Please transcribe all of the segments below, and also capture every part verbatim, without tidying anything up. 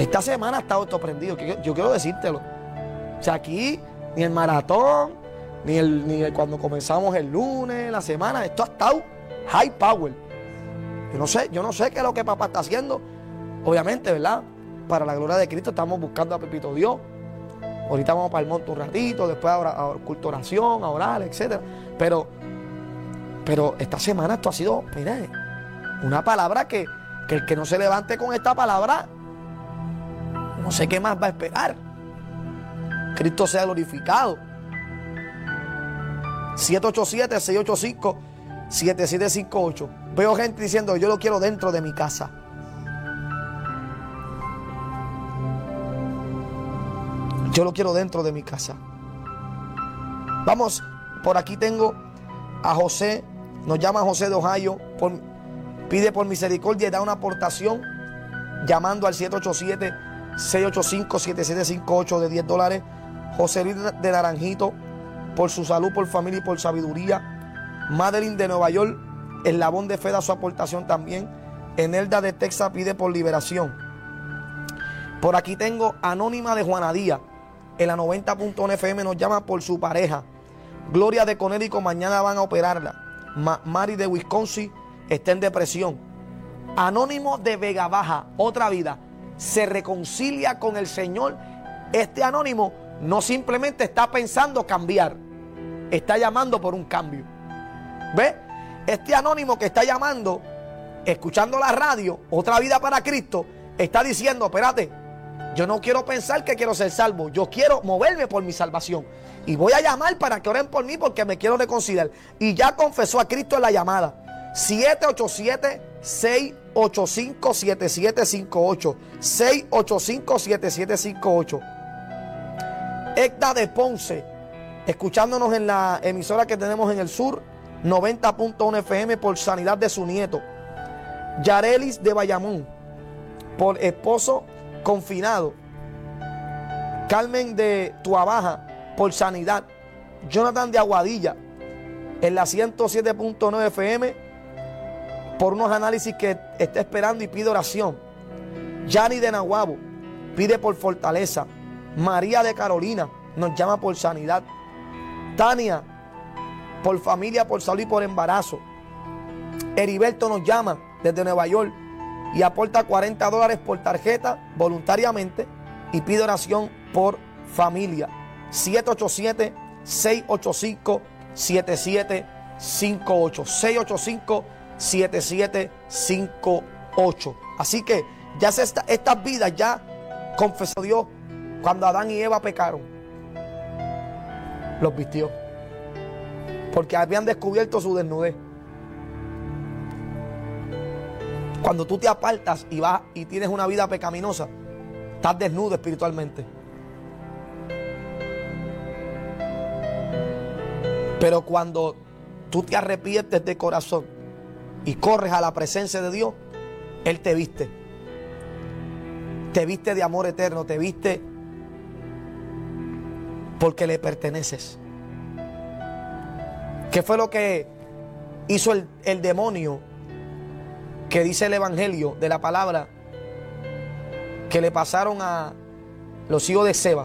Esta semana ha estado esto prendido. Yo quiero decírtelo. O sea, aquí ni el maratón, ni el, ni el cuando comenzamos el lunes, la semana, esto ha estado high power. Yo no sé, yo no sé qué es lo que papá está haciendo. Obviamente, ¿verdad? Para la gloria de Cristo estamos buscando a Pepito Dios. Ahorita vamos para el monte un ratito, después a, a, a culto oración, a orar, etcétera. Pero, pero esta semana esto ha sido, mire, una palabra que, que el que no se levante con esta palabra, no sé qué más va a esperar. Cristo sea glorificado. siete ocho siete, seis ocho cinco, siete siete cinco ocho. Veo gente diciendo, yo lo quiero dentro de mi casa. Yo lo quiero dentro de mi casa. Vamos, por aquí tengo a José. Nos llama José de Ohio. Por, pide por misericordia y da una aportación llamando al siete ocho siete, seis ocho cinco, siete siete cinco ocho de diez dólares. José Luis de Naranjito, por su salud, por familia y por sabiduría. Madeline de Nueva York, Eslabón de Fe da su aportación también. Enelda de Texas pide por liberación. Por aquí tengo Anónima de Juanadía. En la noventa punto uno F M nos llama por su pareja. Gloria de Conérico, mañana van a operarla. Ma Mari de Wisconsin está en depresión. Anónimo de Vega Baja, otra vida. Se reconcilia con el Señor. Este anónimo no simplemente está pensando cambiar, está llamando por un cambio. ¿Ve? Este anónimo que está llamando, escuchando la radio, Otra Vida para Cristo, está diciendo, espérate, yo no quiero pensar que quiero ser salvo, yo quiero moverme por mi salvación. Y voy a llamar para que oren por mí porque me quiero reconciliar. Y ya confesó a Cristo en la llamada. siete ocho siete, seis ocho cinco, siete siete cinco ocho. seis ocho cinco, siete siete cinco ocho. Edda de Ponce, escuchándonos en la emisora que tenemos en el sur, noventa punto uno F M, por sanidad de su nieto. Yarelis de Bayamón, por esposo confinado. Carmen de Tuabaja, por sanidad. Jonathan de Aguadilla, en la ciento siete punto nueve F M, por unos análisis que está esperando y pide oración. Yani de Nahuabo pide por fortaleza. María de Carolina nos llama por sanidad. Tania, por familia, por salud y por embarazo. Heriberto nos llama desde Nueva York y aporta cuarenta dólares por tarjeta voluntariamente y pide oración por familia. siete ocho siete, seis ocho cinco, siete siete cinco ocho. seis ocho cinco, siete siete cinco ocho. Así que ya se está, estas vidas ya confesó Dios. Cuando Adán y Eva pecaron, los vistió, porque habían descubierto su desnudez. Cuando tú te apartas y vas y tienes una vida pecaminosa, estás desnudo espiritualmente. Pero cuando tú te arrepientes de corazón y corres a la presencia de Dios, Él te viste. Te viste de amor eterno, te viste porque le perteneces. ¿Qué fue lo que hizo el, el demonio que dice el evangelio de la palabra que le pasaron a los hijos de Seba?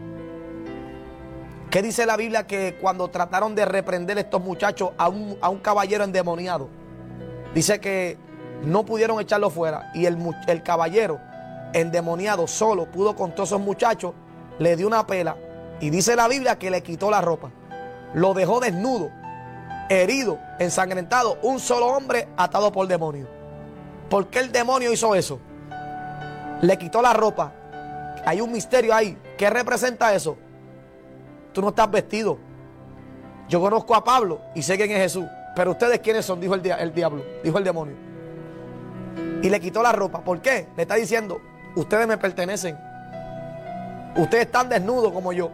¿Qué dice la Biblia? Que cuando trataron de reprender a estos muchachos a un, a un caballero endemoniado, dice que no pudieron echarlo fuera, y el, el caballero endemoniado solo pudo con todos esos muchachos, le dio una pela. Y dice la Biblia que le quitó la ropa, lo dejó desnudo, herido, ensangrentado, un solo hombre atado por demonio. ¿Por qué el demonio hizo eso? Le quitó la ropa. Hay un misterio ahí. ¿Qué representa eso? Tú no estás vestido. Yo conozco a Pablo y sé quién es Jesús, pero ustedes quiénes son, dijo el, dia el diablo, dijo el demonio. Y le quitó la ropa. ¿Por qué? Le está diciendo, ustedes me pertenecen. Ustedes están desnudos como yo.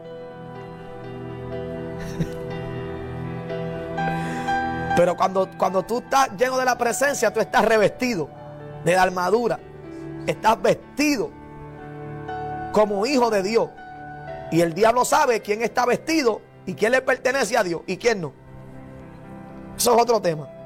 Pero cuando, cuando tú estás lleno de la presencia, tú estás revestido de la armadura. Estás vestido como hijo de Dios. Y el diablo sabe quién está vestido y quién le pertenece a Dios y quién no. Eso es otro tema.